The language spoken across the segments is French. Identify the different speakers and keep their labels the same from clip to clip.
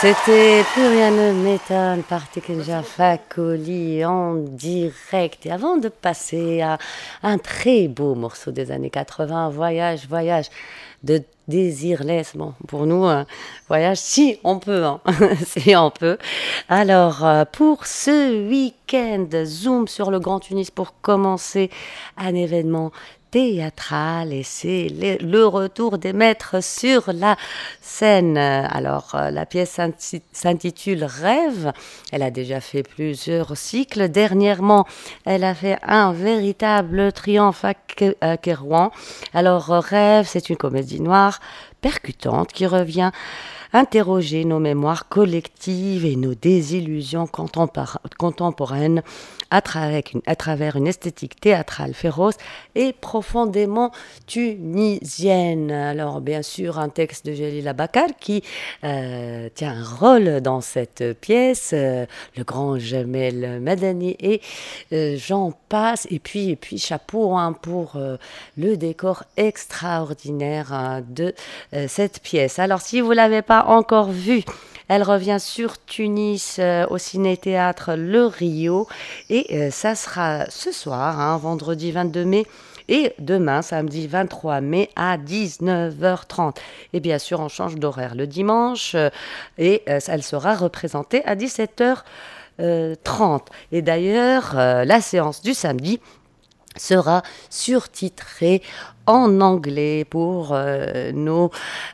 Speaker 1: C'était Plus rien ne m'étonne par Tikenja Fakoly en direct. Et avant de passer à un très beau morceau des années 80, Voyage, voyage de Désirless. Bon, pour nous, voyage, si on peut, hein. Si on peut. Alors, pour ce week-end, zoom sur le Grand Tunis pour commencer un événement théâtral et c'est le retour des maîtres sur la scène. Alors, la pièce s'intitule Rêve. Elle a déjà fait plusieurs cycles. Dernièrement, elle a fait un véritable triomphe à Kérouan. Alors, Rêve, c'est une comédie noire percutante qui revient interroger nos mémoires collectives et nos désillusions contemporaines à travers une esthétique théâtrale féroce et profondément tunisienne. Alors bien sûr un texte de Jalil Abakar qui tient un rôle dans cette pièce, le grand Jamel Madani et j'en passe. Et puis chapeau pour le décor extraordinaire de cette pièce. Alors si vous ne l'avez pas encore vue, elle revient sur Tunis au ciné-théâtre Le Rio et ça sera ce soir, hein, vendredi 22 mai et demain, samedi 23 mai à 19h30. Et bien sûr, on change d'horaire le dimanche et elle sera représentée à 17h30. Et d'ailleurs, la séance du samedi sera surtitrée en anglais pour nos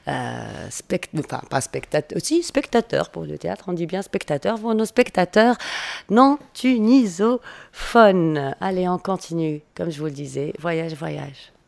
Speaker 1: pas spectateurs, aussi spectateurs pour le théâtre, on dit bien spectateurs, pour nos spectateurs non tunisophones. Allez, on continue, comme je vous le disais, voyage, voyage.